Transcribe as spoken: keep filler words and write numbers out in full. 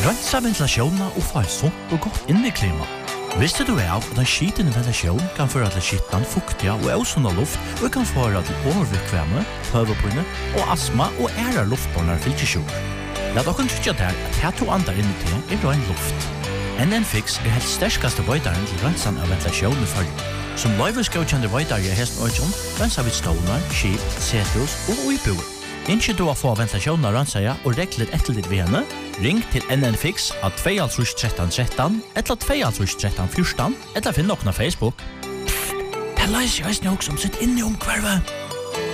Rensa ventilasjonen og få et sunt og godt inneklima. Visste du av at en skitende ventilasjon kan føre til skittan, fuktiga og ausunda luft og kan føre til overvikvemme, høvepune og astma og æra luftbornar fylkesjur. Lat okken tryggja der at her to andar inni til er rein luft. N N Fix er helt sterskaste veidaren til rensan av ventilasjon i fyrir. Som løyvesgaukjende veidar i hesten øyjon, rensa vi stånar, skip, setus og uibuer. Innskje du å få ventilasjonen av rensaja og regler etter ditt ved henne, ring til N N Fix av to tre tre tre tre eller to tre tre fjorten eller finn nokna Facebook. Pff, det leiser jeg også som sitt inni om hverve.